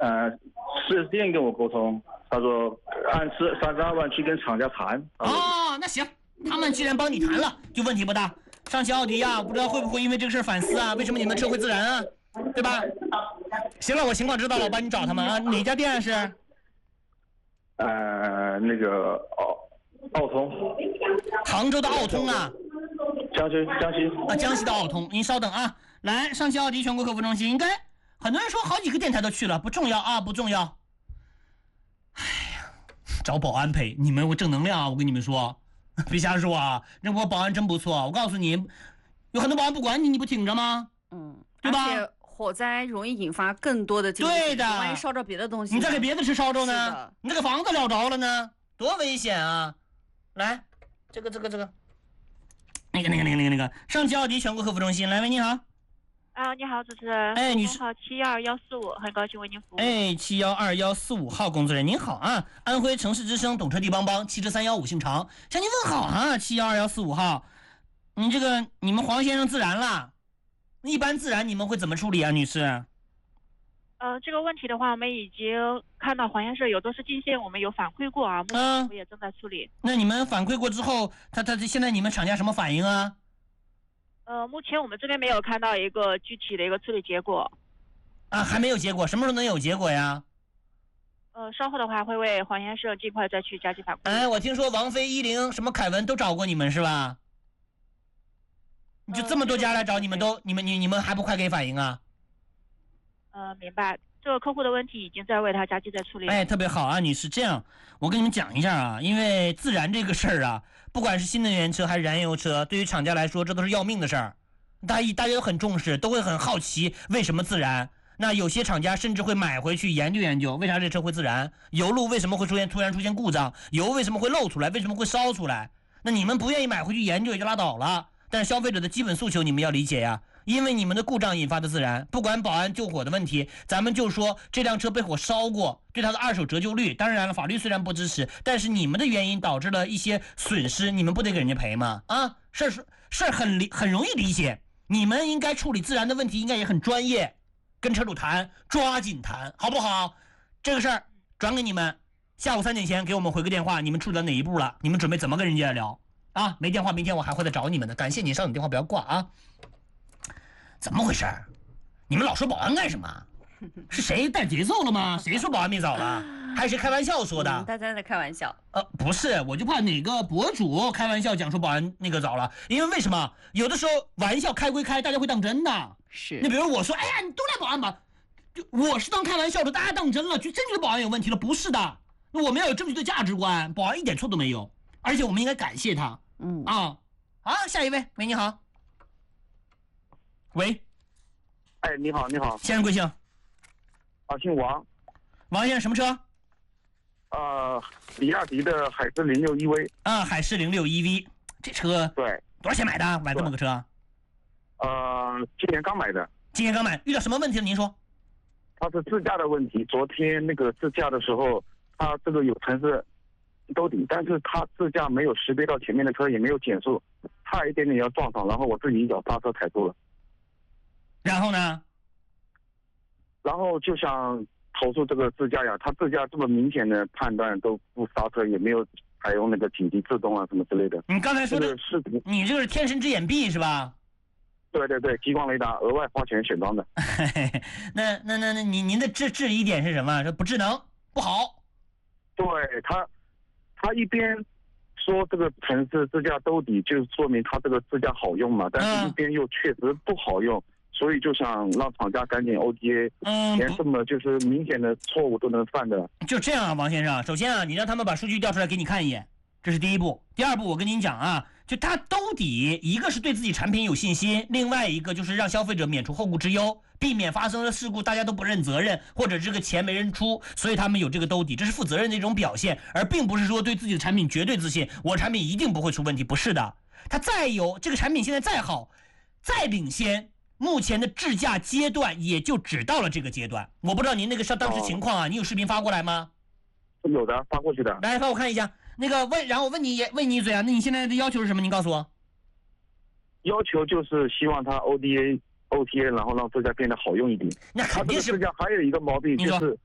4S店跟我沟通，他说按32万去跟厂家谈。 哦，那行，他们既然帮你谈了，就问题不大。上汽奥迪呀，不知道会不会因为这个事儿反思啊？为什么你们车会自燃啊？对吧？行了，我情况知道了，我帮你找他们啊。哪家店是？ 那个奥通， 杭州的奥通啊。 江西啊，江西的奥通，您稍等啊。来，上汽奥迪全国客服中心，应该很多人说好几个电台都去了，不重要啊，不重要。哎呀，找保安赔，你们有正能量啊！我跟你们说，别瞎说啊！人国保安真不错，我告诉你，有很多保安不管你，你不挺着吗？对吧？ 而且火灾容易引发更多的对的， 万一烧着别的东西， 你再给别的车烧着呢，你这个房子燎着了呢，多危险啊！来，这个，那个，上汽奥迪全国客服中心，来，喂，你好。 你好，主持人。 哎，女士。 号72145，很高兴为您服务。 哎，712-145号工作人员您好啊，安徽城市之声懂车帝邦邦，汽车315姓常，向您问好啊，712-145号，你们黄先生自燃了，一般自燃你们会怎么处理啊，女士？ 这个问题的话，我们已经看到黄先生有多次进线，我们有反馈过啊，目前我也正在处理。 那你们反馈过之后，他现在你们厂家什么反应啊？ 目前我们这边没有看到一个具体的一个处理结果。 啊，还没有结果，什么时候能有结果呀？ 稍后的话会为黄先生尽快再去加急反馈。 哎，我听说王菲、依林、什么凯文都找过你们是吧？就这么多家来找你们你们还不快给反应啊？ 明白。这个客户的问题已经在为他加急在处理。 哎，特别好啊，女士。这样，我跟你们讲一下啊，因为自燃这个事儿啊，不管是新能源车还是燃油车，对于厂家来说，这都是要命的事儿。大家都很重视，都会很好奇为什么自燃。那有些厂家甚至会买回去研究研究，为啥这车会自燃？油路为什么会突然出现故障？油为什么会漏出来？为什么会烧出来？那你们不愿意买回去研究也就拉倒了，但是消费者的基本诉求你们要理解呀。因为你们的故障引发的自燃，不管保安救火的问题，咱们就说这辆车被火烧过，对它的二手折旧率，当然了，法律虽然不支持，但是你们的原因导致了一些损失，你们不得给人家赔吗？啊，事儿很容易理解，你们应该处理自燃的问题，应该也很专业，跟车主谈，抓紧谈，好不好？这个事儿转给你们，下午3点前给我们回个电话，你们处理到哪一步了？你们准备怎么跟人家聊？啊，没电话，明天我还会再找你们的。感谢你，上你电话不要挂啊。怎么回事？你们老说保安干什么？是谁带节奏了吗？谁说保安没早了？还是谁开玩笑说的？ 大家在开玩笑。 不是，我就怕哪个博主开玩笑讲说保安那个早了，因为什么？有的时候玩笑开归开，大家会当真的。 是。 你比如我说，哎呀，你都来保安吧，就我是当开玩笑的，大家当真了，就真觉得保安有问题了，不是的。那我们要有正确的价值观，保安一点错都没有，而且我们应该感谢他。好，下一位，喂，你好。喂， 哎，你好， 先生贵姓？ 姓王。 王先生，什么车？ 比亚迪的海狮06 EV。 海狮06 EV， 这车对， 多少钱买的？买这么个车？ 今年刚买的。 今年刚买，遇到什么问题了？您说。 它是自驾的问题。昨天那个自驾的时候，它这个有城市兜底，但是它自驾没有识别到前面的车，也没有减速，差一点点要撞上，然后我自己一脚刹车踩住了。 然后呢？ 然后就想投诉这个自驾呀，他自驾这么明显的判断都不刹车，也没有采用那个紧急制动啊什么之类的。 你刚才说的是你这个是天神之眼臂是吧？ 对，激光雷达额外花钱选装的。 那您的质疑点是什么？说不智能不好。 对，他一边说这个城市自驾兜底，就说明他这个自驾好用嘛，但是一边又确实不好用。所以就想让厂家赶紧 OTA， 连这么就是明显的错误都能犯的。 就这样啊，王先生，首先啊，你让他们把数据调出来给你看一眼，这是第一步。第二步，我跟您讲啊，就他兜底，一个是对自己产品有信心，另外一个就是让消费者免除后顾之忧，避免发生了事故大家都不认责任，或者这个钱没人出，所以他们有这个兜底，这是负责任的一种表现，而并不是说对自己的产品绝对自信，我产品一定不会出问题，不是的。他再有这个产品现在再好，再领先。目前的制价阶段也就只到了这个阶段，我不知道您那个当时情况啊，你有视频发过来吗？ 有的，发过去的。 来，发我看一下。那个然后我问你一嘴啊，那你现在的要求是什么？您告诉我。 要求就是希望它 OTA，然后让自驾变得好用一点。 那肯定是。 自驾还有一个毛病就是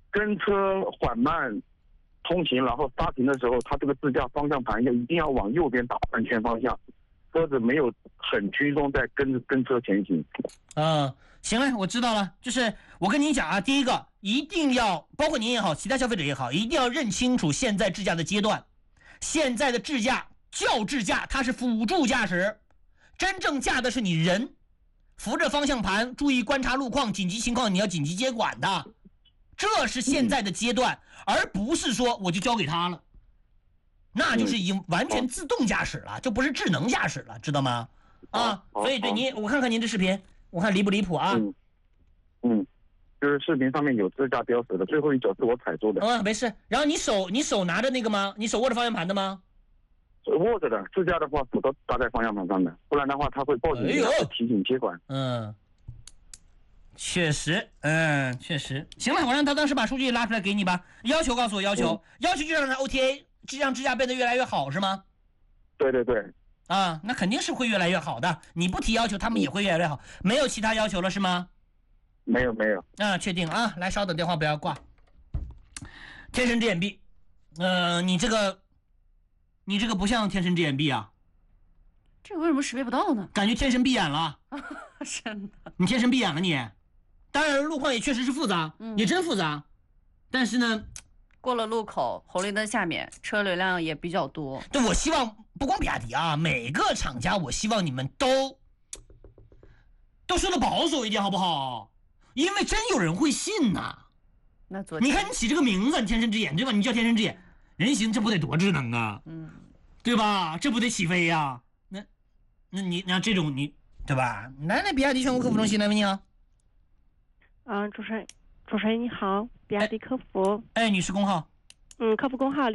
跟车缓慢通行，然后刹停的时候，它这个自驾方向盘一定要往右边打半圈方向，车子没有很居中在跟车前行。 行了，我知道了。就是我跟你讲啊，第一个一定要，包括您也好，其他消费者也好，一定要认清楚现在智驾的阶段。现在的智驾叫智驾，它是辅助驾驶，真正驾的是你人，扶着方向盘，注意观察路况，紧急情况你要紧急接管的，这是现在的阶段，而不是说我就交给他了，那就是已经完全自动驾驶了，就不是智能驾驶了，知道吗？所以对您，我看看您的视频。我看离不离谱啊？ 就是视频上面有自驾标识的，最后一脚是我踩住的。 没事。然后你手拿着那个吗？你手握着方向盘的吗？ 握着的。自驾的话，手都搭在方向盘上的，不然的话他会报警，提醒接管。 确实，确实。行了，我让他当时把数据拉出来给你吧。要求告诉我要求，要求就让他 OTA， 让智驾变得越来越好是吗？ 对。 那肯定是会越来越好的。你不提要求，他们也会越来越好。没有其他要求了是吗？ 没有。 确定啊。来，稍等，电话不要挂。天神之眼闭，你这个不像天神之眼闭啊。 这个为什么识别不到呢？ 感觉天神闭眼了。 真的。 你天神闭眼了你。当然路况也确实是复杂，也真复杂。但是呢， 过了路口，红绿灯下面车流量也比较多。 对，我希望不光比亚迪啊，每个厂家，我希望你们都说的保守一点，好不好？因为真有人会信呐。你看你起这个名字，你天神之眼对吧？你叫天神之眼，人行这不得多智能啊？对吧？这不得起飞呀？那你这种你对吧？来，比亚迪全国客服中心，来，你好。 主持人你好，比亚迪客服。 女士工号。 客服工号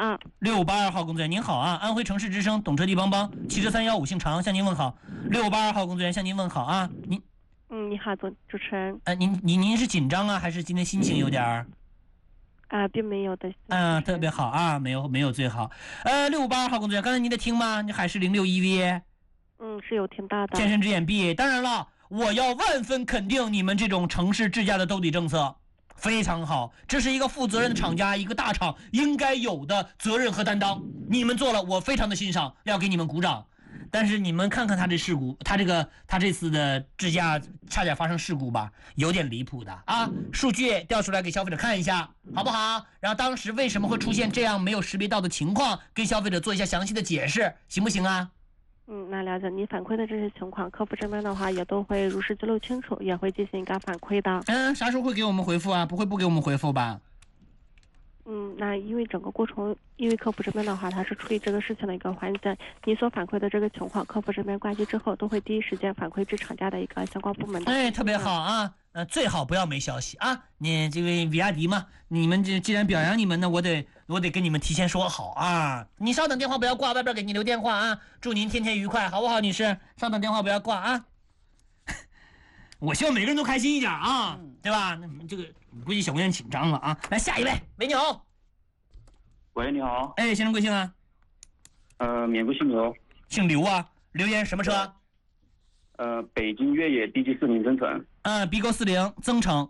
6582 号工作人员您好啊，安徽城市之声懂车帝邦邦汽车315姓常向您问好，6582号工作人员向您问好啊。 你好，主持人。 您是紧张啊，还是今天心情有点儿？ 并没有的。 特别好啊，没有最好。6582号工作人员，刚才您在听吗？你海事061V。 是有听到的。 天神之眼闭，当然了，我要万分肯定你们这种城市智驾的兜底政策。非常好，这是一个负责任的厂家，一个大厂应该有的责任和担当。你们做了，我非常的欣赏，要给你们鼓掌。但是你们看看他这事故，他这次的智驾差点发生事故吧，有点离谱的啊！数据调出来给消费者看一下，好不好？然后当时为什么会出现这样没有识别到的情况，跟消费者做一下详细的解释，行不行啊？ 那了解你反馈的这些情况，客服这边的话也都会如实记录清楚，也会进行一个反馈的。 啥时候会给我们回复啊？不会不给我们回复吧？ 那因为整个过程，因为客服这边的话，它是处理这个事情的一个环节，你所反馈的这个情况，客服这边挂机之后，都会第一时间反馈至厂家的一个相关部门的。 特别好啊。最好不要没消息啊！你这位比亚迪嘛，你们既然表扬你们呢，我得跟你们提前说好啊！你稍等，电话不要挂，外边给你留电话啊！祝您天天愉快，好不好，女士？稍等，电话不要挂啊！我希望每个人都开心一点啊，对吧？那这个估计小姑娘紧张了啊！来下一位，喂，你好。 喂，你好。 先生贵姓啊？ 免贵姓刘。 姓刘啊？留言什么车？ 北京越野 DG40增程。 BQ 40增程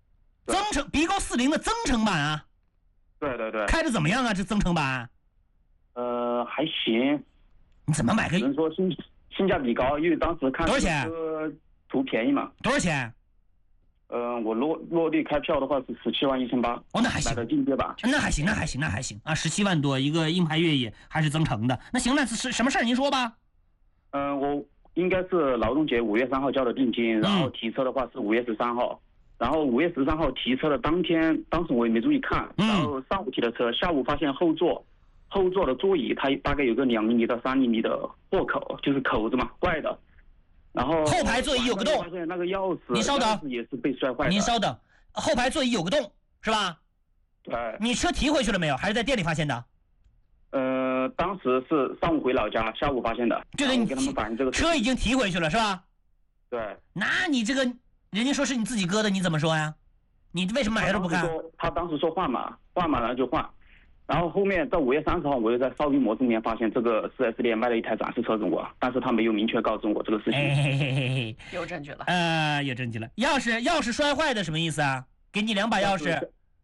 ，BQ 40的增程版啊。 对。 开着怎么样啊？这增程版？ 还行。 你怎么买个？ 只能说性价比高，因为当时看多少钱？ 图便宜嘛。 多少钱？ 我落地开票的话是17万1800。 那还行。 买的进阶版。 那还行啊，17万多一个硬派越野还是增程的，那行了，是什么事儿？您说吧。 我应该是劳动节5月3号交的定金，然后提车的话是5月13号，然后5月13号提车的当天，当时我也没注意看，然后上午提的车，下午发现后座的座椅它大概有个2厘米到3厘米的破口，就是口子嘛，怪的。然后后排座椅有个洞， 发现那个钥匙， 你稍等， 也是被摔坏的。 您稍等，后排座椅有个洞是吧？ 对。 你车提回去了没有？还是在店里发现的？ 当时是上午回老家，下午发现的。 对对， 你跟他们反映这个车已经提回去了是吧？ 对。 那你这个人家说是你自己割的，你怎么说呀？你为什么买的时候不看？ 他当时说换码然后就换，然后后面到5月30号，我又在烧鱼模式里面发现这个4S店卖了一台展示车给我，但是他没有明确告知我这个事情。 有证据了。 有证据了。钥匙摔坏的什么意思啊？给你2把钥匙。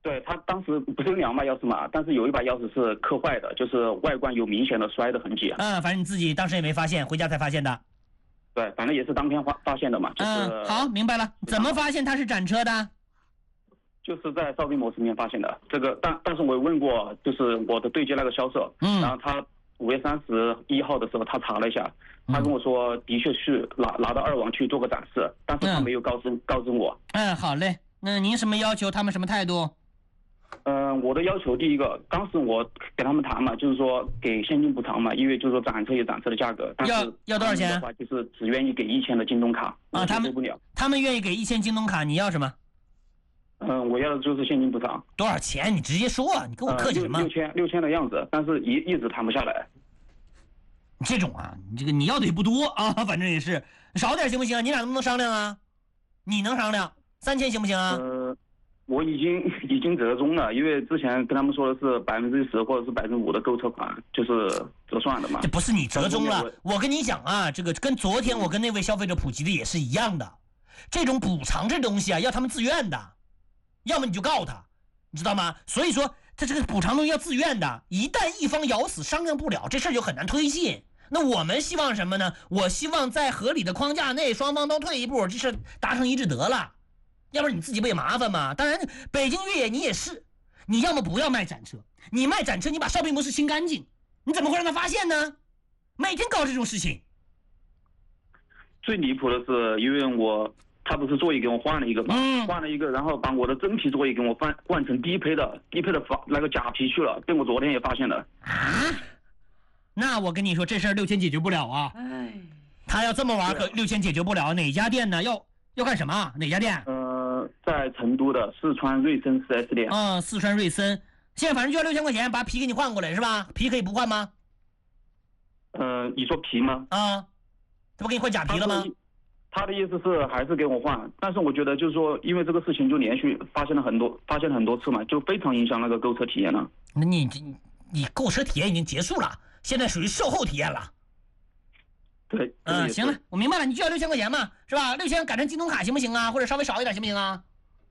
对，他当时不是有2把钥匙嘛，但是有一把钥匙是磕坏的，就是外观有明显的摔的痕迹。 反正你自己当时也没发现，回家才发现的。 对，反正也是当天发现的嘛。 好，明白了。怎么发现它是展车的？ 就是在烧饼模式里面发现的。这个，但是我问过，就是我的对接那个销售，然后他5月31号的时候，他查了一下，他跟我说，的确是拿到2网去做个展示，但是他没有告知我。 好嘞。那您什么要求？他们什么态度？ 我的要求第一个，当时我给他们谈嘛，就是说给现金补偿嘛，因为就是说展车有展车的价格，但是要多少钱？ 的话就是只愿意给1000的京东卡他们愿意给1000京东卡，你要什么？ 我要的就是现金补偿。 多少钱？你直接说，你跟我客气什么 ？6000的样子，但是一直谈不下来。 这种啊，你要的也不多啊，反正也是少点行不行啊？你俩能不能商量啊？你能商量，3000行不行啊？ 我已经折中了，因为之前跟他们说的是10%或者是5%的购车款，就是折算的嘛。 这不是你折中了，我跟你讲啊，这个跟昨天我跟那位消费者普及的也是一样的。这种补偿这东西啊，要他们自愿的，要么你就告他，你知道吗？所以说他这个补偿东西要自愿的，一旦一方咬死商量不了，这事儿就很难推进。那我们希望什么呢？我希望在合理的框架内，双方都退一步，这事达成一致得了。要不然你自己不也麻烦吗？当然，北京越野你也是，你要么不要卖展车，你卖展车你把烧饼模式清干净，你怎么会让他发现呢？每天搞这种事情。 最离谱的是，因为他不是座椅给我换了一个嘛，换了一个，然后把我的真皮座椅给我换成低配的那个假皮去了，被我昨天也发现了。 啊？那我跟你说，这事儿6000解决不了啊！他要这么玩，可6000解决不了。哪家店呢？要干什么？哪家店？ 在成都的四川瑞森 4S 店。 四川瑞森，现在反正就要6000块钱，把皮给你换过来是吧？皮可以不换吗？ 你说皮吗？ 他不给你换假皮了吗？ 他的意思是还是给我换，但是我觉得就是说，因为这个事情就连续发现了很多次嘛，就非常影响那个购车体验了。 那你购车体验已经结束了，现在属于售后体验了。 对， 行了，我明白了，你就要6000块钱嘛，是吧？6000改成京东卡行不行啊？或者稍微少一点行不行啊？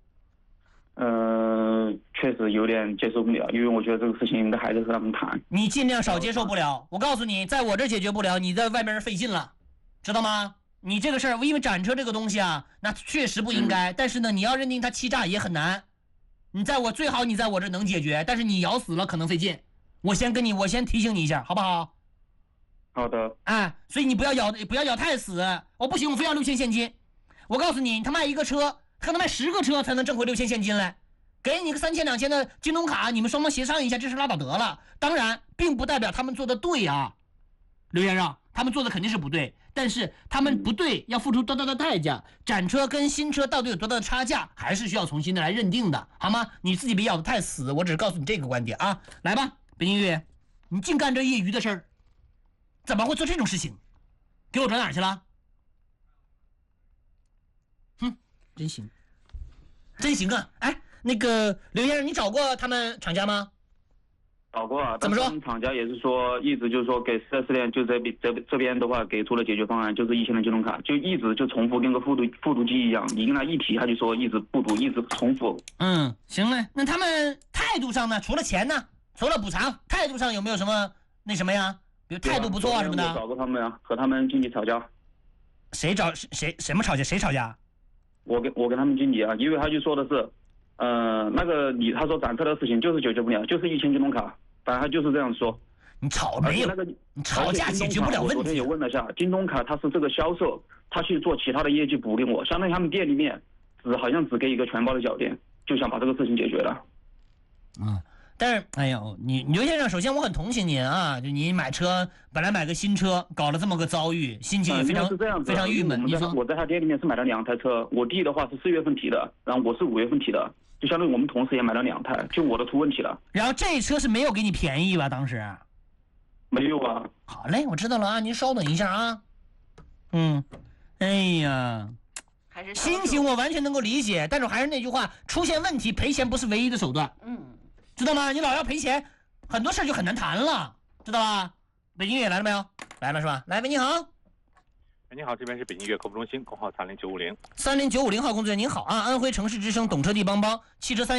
确实有点接受不了，因为我觉得这个事情应该还是和他们谈。 你尽量少接受不了，我告诉你，在我这解决不了，你在外面费劲了，知道吗？你这个事儿，因为展车这个东西啊，那确实不应该，但是呢，你要认定它欺诈也很难。最好你在我这能解决，但是你咬死了可能费劲。我先提醒你一下，好不好？ 好的。 所以你不要咬太死。我不行，我非要6000现金。我告诉你，他卖一个车，可能卖10个车才能挣回6000现金来。给你个3000、2000的京东卡，你们双方协商一下，这事拉倒得了。当然，并不代表他们做的对啊，刘先生，他们做的肯定是不对，但是他们不对要付出多大的代价？展车跟新车到底有多大的差价，还是需要重新的来认定的，好吗？你自己别咬得太死，我只是告诉你这个观点啊。来吧，北京越野，你净干这业余的事儿，怎么会做这种事情？给我转哪儿去了？真行，真行啊！那个刘先生，你找过他们厂家吗？ 找过啊。 怎么说？ 厂家也是说，一直就是说给4S店就这边的话给出了解决方案，就是1000的京东卡，就一直就重复跟个复读机一样，你跟他一提他就说一直不读，一直重复。 行嘞。那他们态度上呢？除了钱呢？除了补偿，态度上有没有什么那什么呀？比如态度不错啊什么的？ 我找过他们啊，和他们经理吵架。 谁什么吵架？谁吵架？ 我跟他们经理啊，因为他就说的是，他说展车的事情就是解决不了，就是1000京东卡，反正他就是这样说。 你吵没有？你吵架解决不了问题。 我昨天也问了一下，京东卡他是这个销售，他去做其他的业绩补给我，相当于他们店里面好像只给一个全包的脚垫，就想把这个事情解决了。 但是，你刘先生，首先我很同情您啊，就你买车，本来买个新车，搞了这么个遭遇，心情也非常郁闷。 我在他店里面是买了2台车，我弟的话是4月份提的，然后我是5月份提的，就相当于我们同时也买了2台，就我的出问题了。 然后这车是没有给你便宜吧？当时没有啊。 好嘞，我知道了啊，您稍等一下啊。心情我完全能够理解，但是还是那句话，出现问题赔钱不是唯一的手段。知道吗？你老要赔钱，很多事就很难谈了，知道吧？北京越野来了没有？来了是吧？来，喂，你好。 你好，这边是北京越野客服中心，工号30950。 30950号工作人员您好啊，安徽城市之声懂车帝帮帮汽车3